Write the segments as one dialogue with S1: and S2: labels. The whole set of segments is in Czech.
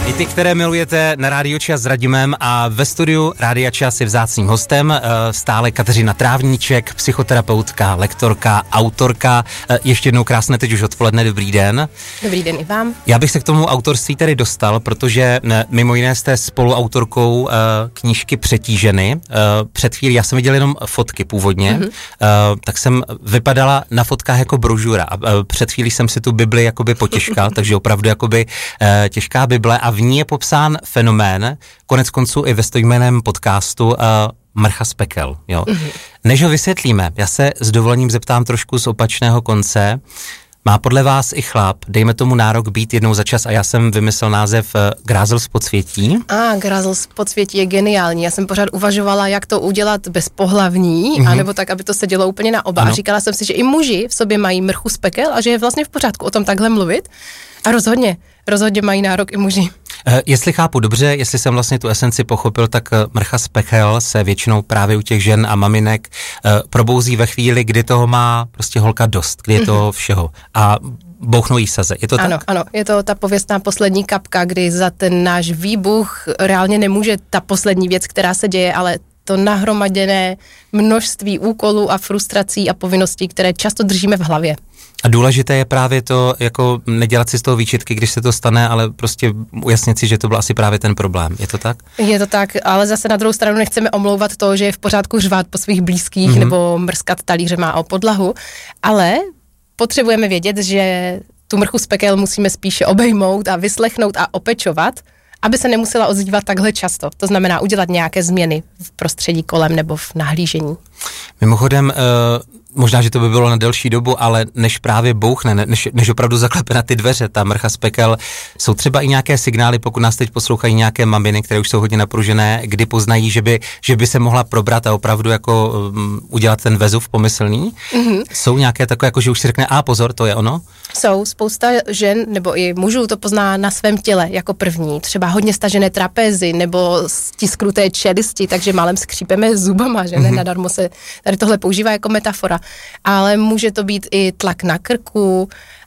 S1: I ty, které milujete, na Rádiu Čas s Radimem, a ve studiu Rádia Čas je vzácným hostem stále Kateřina Trávníček, psychoterapeutka, lektorka, autorka. Ještě jednou krásné teď už odpoledne, dobrý den.
S2: Dobrý den i vám.
S1: Já bych se k tomu autorství tedy dostal, protože mimo jiné jste spoluautorkou knížky Přetíženy. Před chvílí já jsem viděl jenom fotky původně, tak jsem vypadala na fotkách jako brožura. Před chvílí jsem si tu Bibli jakoby potěžkal, takže opravdu jakoby těžká Bible, a v ní je popsán fenomén, konec konců i ve stojmeném podcastu, mrcha z pekel. Jo. Než ho vysvětlíme, já se s dovolením zeptám trošku z opačného konce. Má podle vás i chlap, dejme tomu nárok být jednou za čas, a já jsem vymyslel název Grázel z podsvětí.
S2: Grázel z podsvětí je geniální. Já jsem pořád uvažovala, jak to udělat bezpohlavní, anebo tak, aby to se dělo úplně na oba. Ano. A říkala jsem si, že i muži v sobě mají mrchu z pekel a že je vlastně v pořádku o tom takhle mluvit. A rozhodně mají nárok i muži.
S1: Jestli chápu dobře, jestli jsem vlastně tu esenci pochopil, tak mrcha z pekel se většinou právě u těch žen a maminek probouzí ve chvíli, kdy toho má prostě holka dost, kdy je toho všeho. A bouchnou jí saze. Je to tak?
S2: Ano, je to ta pověstná poslední kapka, kdy za ten náš výbuch reálně nemůže ta poslední věc, která se děje, ale to nahromaděné množství úkolů a frustrací a povinností, které často držíme v hlavě.
S1: A důležité je právě to, jako nedělat si z toho výčitky, když se to stane, ale prostě ujasnit si, že to byl asi právě ten problém. Je to tak?
S2: Je to tak, ale zase na druhou stranu nechceme omlouvat to, že je v pořádku řvát po svých blízkých nebo mrskat talířema o podlahu, ale potřebujeme vědět, že tu mrchu z pekel musíme spíše obejmout a vyslechnout a opečovat, aby se nemusela ozývat takhle často. To znamená udělat nějaké změny v prostředí kolem nebo v nahlížení.
S1: Mimochodem, možná, že to by bylo na delší dobu, ale než právě bouchne, než opravdu zaklepe na ty dveře, ta mrcha z pekel, jsou třeba i nějaké signály, pokud nás teď poslouchají nějaké maminy, které už jsou hodně napružené, kdy poznají, že by se mohla probrat a opravdu jako udělat ten vezuv pomyslný. Jsou nějaké takové, jako že už si řekne, pozor, to je ono?
S2: Jsou, spousta žen nebo i mužů to pozná na svém těle jako první. Třeba hodně stažené trapezy nebo stisknuté čelisti, takže málem skřípeme zubama, že ne? Nadarmo se tady tohle používá jako metafora. Ale může to být i tlak na krku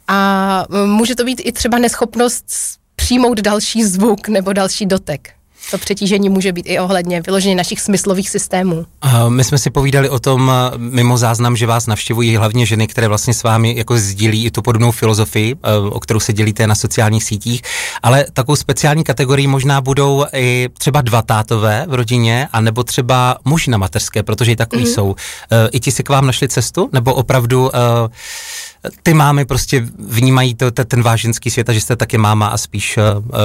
S2: a může to být i třeba neschopnost přijmout další zvuk nebo další dotek. To přetížení může být i ohledně vyloženě našich smyslových systémů.
S1: My jsme si povídali o tom mimo záznam, že vás navštěvují hlavně ženy, které vlastně s vámi jako sdílí i tu podobnou filozofii, o kterou se dělíte na sociálních sítích, ale takovou speciální kategorii možná budou i třeba dva tátové v rodině, anebo třeba muži na mateřské, protože i takový jsou. I ti si k vám našli cestu, nebo opravdu ty mámy prostě vnímají ten váš ženský svět a že jste taky máma a spíš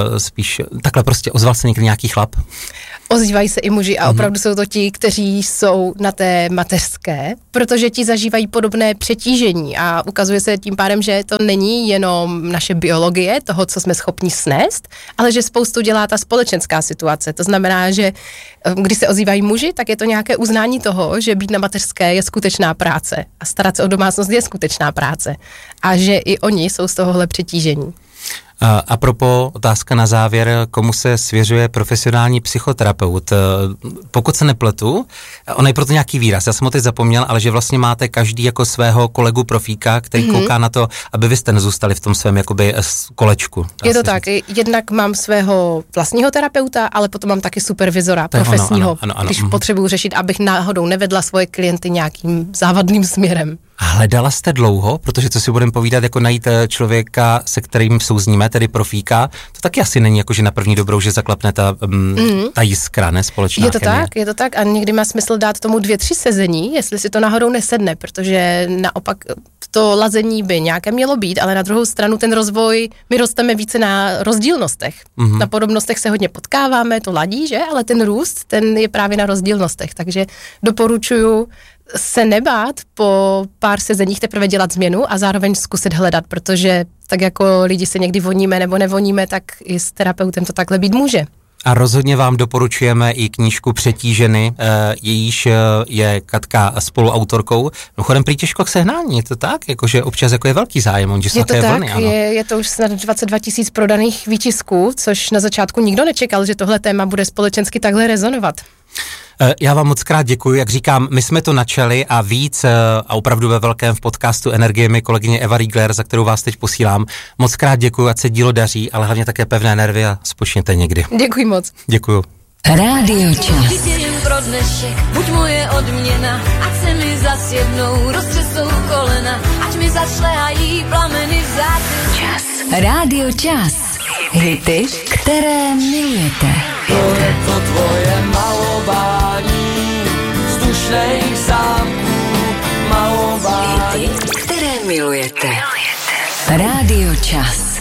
S1: takhle prostě ozval se někdy nějaký chlap?
S2: Ozývají se i muži a opravdu jsou to ti, kteří jsou na té mateřské, protože ti zažívají podobné přetížení a ukazuje se tím pádem, že to není jenom naše biologie, toho, co jsme schopni snést, ale že spoustu dělá ta společenská situace. To znamená, že když se ozývají muži, tak je to nějaké uznání toho, že být na mateřské je skutečná práce a starat se o domácnost je skutečná práce a že i oni jsou z tohohle přetížení.
S1: A propos, otázka na závěr, komu se svěřuje profesionální psychoterapeut? Pokud se nepletu, on je proto nějaký výraz, já jsem ho teď zapomněl, ale že vlastně máte každý jako svého kolegu profíka, který kouká na to, aby vy jste nezůstali v tom svém jakoby kolečku.
S2: Je to tak, jednak mám svého vlastního terapeuta, ale potom mám taky supervizora profesního, ano, když potřebuji řešit, abych náhodou nevedla svoje klienty nějakým závadným směrem.
S1: A hledala jste dlouho, protože co si budeme povídat, jako najít člověka, se kterým souzníme, tedy profíka, to taky asi není jako, že na první dobrou, že zaklapne ta jiskra, ne, společná chemie.
S2: Je to tak a někdy má smysl dát tomu 2-3 sezení, jestli si to náhodou nesedne, protože naopak to lazení by nějaké mělo být, ale na druhou stranu ten rozvoj, my rosteme více na rozdílnostech. Na podobnostech se hodně potkáváme, to ladí, že? Ale ten růst, ten je právě na rozdílnostech, takže doporučuju se nebát po pár sezeních teprve dělat změnu a zároveň zkusit hledat, protože tak jako lidi se někdy voníme nebo nevoníme, tak i s terapeutem to takhle být může.
S1: A rozhodně vám doporučujeme i knížku Přetíženy, jejíž je Katka spoluautorkou. No chodem prý těžko k sehnání, je to tak? Jakože občas jako je velký zájem, že jsou také vlny, ano.
S2: Je to už snad 22 000 prodaných výtisků, což na začátku nikdo nečekal, že tohle téma bude společensky takhle rezonovat.
S1: Já vám moc krát děkuji, jak říkám, my jsme to načali a víc a opravdu ve velkém v podcastu Energie mi kolegyně Eva Riegler, za kterou vás teď posílám. Moc krát děkuji, ať se dílo daří, ale hlavně také pevné nervy a spočněte někdy.
S2: Děkuji moc.
S1: Děkuji.
S3: Rádio Čas.
S4: Vypijím pro dnešek, buď moje odměna, ať se mi zas jednou roztřesou kolena, ať mi zašlehají plameny vzadu.
S3: Čas. Rádio Čas. Hity, které milujete.
S5: To je to tvoje malování vzdušných zámků, malování.
S3: Hity, které milujete. Rádio Čas.